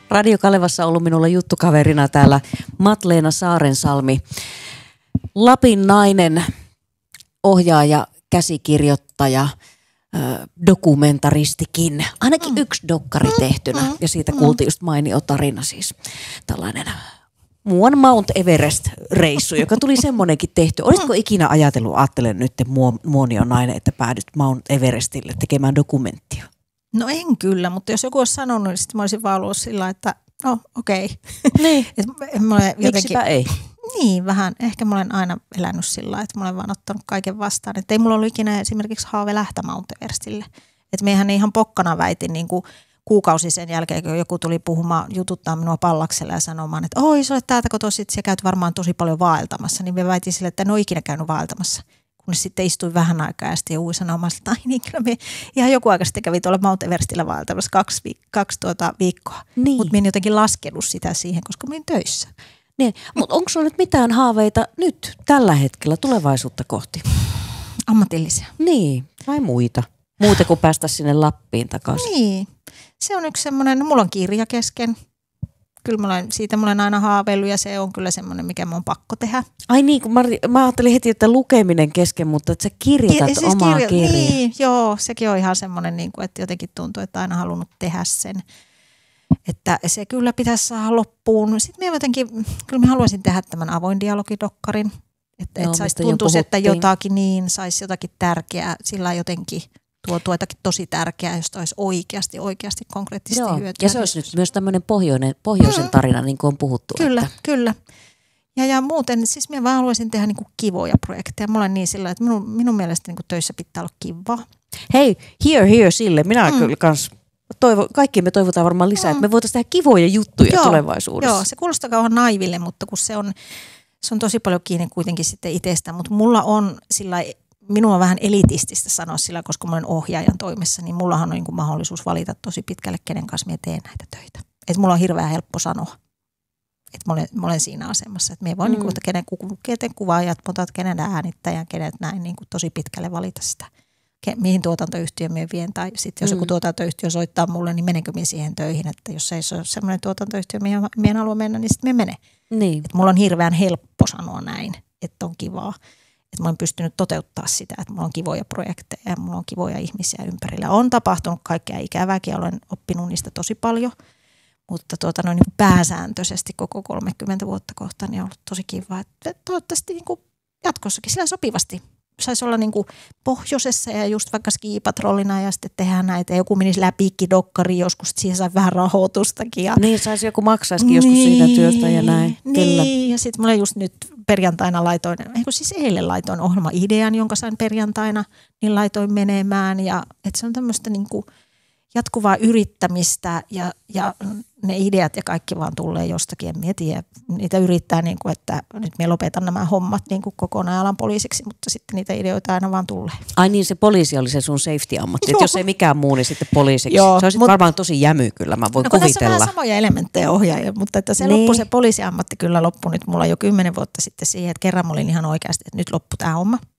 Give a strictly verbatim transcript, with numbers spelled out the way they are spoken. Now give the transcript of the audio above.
Radio Kalevassa on ollut minulla juttukaverina täällä Matleena Saarensalmi, Lapin nainen, ohjaaja, käsikirjoittaja, dokumentaristikin. Ainakin mm. yksi dokkari tehtynä mm. ja siitä kuultiin just mainio tarina siis. Tällainen muuan Mount Everest-reissu, joka tuli semmoinenkin tehty. Olisitko ikinä ajatellut, ajattelen nyt muoni on nainen, että päädyt Mount Everestille tekemään dokumenttia? No en kyllä, mutta jos joku olisi sanonut, niin sitten mä olisin vaan ollut sillä, että no okei. Okay. Niin. Jotenkin, miksipä ei? Niin, vähän. Ehkä mä olen aina elänyt sillä, että mä olen vaan ottanut kaiken vastaan. Että ei mulla ollut ikinä esimerkiksi haave lähteä Mount Everestille. Että meihän ihan pokkana väitin niin kuin kuukausi sen jälkeen, kun joku tuli puhumaan, jututtaa minua pallaksella ja sanomaan, että oi, sä olet täältä kotoisin, sä käyt varmaan tosi paljon vaeltamassa. Niin me väitin sille, että en ole ikinä käynyt vaeltamassa. Kunnes sitten istuin vähän aikaa ja sitten joku sanomaan, että ai niin, kyllä me ihan joku aika sitten kävi tuolla Mount Everestillä vaeltamassa kaksi, viik- kaksi tuota viikkoa. Niin. Mutta minä en jotenkin laskenut sitä siihen, koska minä olin töissä. Niin, mutta onko sinulla nyt mitään haaveita nyt, tällä hetkellä, tulevaisuutta kohti? Ammatillisia. Niin, vai muita? Muuta kuin päästä sinne Lappiin takaisin. Niin, se on yksi semmoinen, no mulla on kirja kesken. Kyllä mä olen, siitä mä olen aina haaveillut ja se on kyllä semmoinen, mikä mun on pakko tehdä. Ai niin, kun mä, mä ajattelin heti, että lukeminen kesken, mutta että sä kirjoitat Ki- siis omaa kirja- kirjaa. Niin, joo, sekin on ihan semmoinen, niin kuin, että jotenkin tuntuu, että aina halunnut tehdä sen. Että se kyllä pitäisi saada loppuun. Sitten mä jotenkin, kyllä mä haluaisin tehdä tämän avoin dialogidokkarin. Että no, et saisi tuntua, että jotakin niin, saisi jotakin tärkeää, sillä jotenkin tuotua jotakin tosi tärkeää, josta olisi oikeasti, oikeasti konkreettisesti joo, hyötyä. Ja se olisi nyt myös tämmöinen pohjoinen, pohjoisen mm. tarina, niin kuin on puhuttu. Kyllä, että. kyllä. Ja, ja muuten, siis minä vaan haluaisin tehdä niinku kivoja projekteja. Mä olen niin sillä, että minun, minun mielestä niinku töissä pitää olla kivaa. Hei, here, here, sille. Minä mm. kyllä kans toivo, kaikki me toivotaan varmaan lisää, mm. että me voitaisiin tehdä kivoja juttuja joo, tulevaisuudessa. Joo, se kuulostaa kauan naiville, mutta kun se on, se on tosi paljon kiinni kuitenkin sitten itsestä. Mutta mulla on sillä minua on vähän elitististä sanoa sillä, koska mä olen ohjaajan toimessa, niin mullahan on niin kuin mahdollisuus valita tosi pitkälle, kenen kanssa minä teen näitä töitä. Että mulla on hirveän helppo sanoa, että mä olen, mä olen siinä asemassa. Että minä voin, mm. niin kuin, että kenen, kenen kuvaajat, potat, kenen äänittäjän, kenet näin niin kuin tosi pitkälle valita sitä, ke, mihin tuotantoyhtiö minä vien. Tai sitten jos mm. joku tuotantoyhtiö soittaa mulle, niin menenkö minä siihen töihin. Että jos ei se ole sellainen tuotantoyhtiö, mihin minä en halua mennä, niin sitten minä menen. Niin. Että mulla on hirveän helppo sanoa näin, että on kivaa. Että mä oon pystynyt toteuttaa sitä, että mulla on kivoja projekteja ja mulla on kivoja ihmisiä ympärillä. On tapahtunut kaikkea ikävääkin ja olen oppinut niistä tosi paljon, mutta tuota, noin niin pääsääntöisesti koko kolmekymmentä vuotta kohtaan niin on ollut tosi kiva. Että toivottavasti niin kuin jatkossakin sillä sopivasti saisi olla niin kuin pohjoisessa ja just vaikka skipatrollina ja sitten tehdään näitä. Joku menisi läpikin dokkari joskus, että siihen sai vähän rahoitustakin. Ja niin, saisi joku maksaisikin joskus niin, siitä työstä ja näin. Niin, kyllä. Ja sitten mulla just nyt perjantaina laitoin, eikö siis eilen laitoin ohjelmaidean, jonka sain perjantaina, niin laitoin menemään. Ja että se on tämmöistä niin kuin jatkuvaa yrittämistä ja, ja ne ideat ja kaikki vaan tulee jostakin, en mieti. Niitä yrittää, niin kuin, että nyt minä lopetan nämä hommat niin kuin kokonaan alan poliisiksi, mutta sitten niitä ideoita aina vaan tulee. Ai niin, se poliisi oli se sun safety-ammatti, että jos ei mikään muu, niin sitten poliisiksi. Joo, se olisi varmaan tosi jämy kyllä, mä voin no, kuvitella. Tässä on vähän samoja elementtejä ohjaajia, mutta että se niin. loppui se poliisiammatti kyllä loppui nyt mulla jo kymmenen vuotta sitten siihen, että kerran mä olin ihan oikeasti, että nyt loppui tämä homma.